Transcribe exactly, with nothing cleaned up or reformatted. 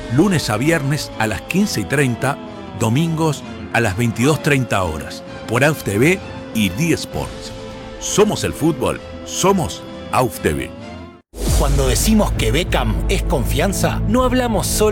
lunes a viernes a las quince y treinta, domingos a las veintidós treinta horas, por A U F T V y D-Sports. Somos el fútbol, somos A U F T V. Cuando decimos que Beckham es confianza, no hablamos solo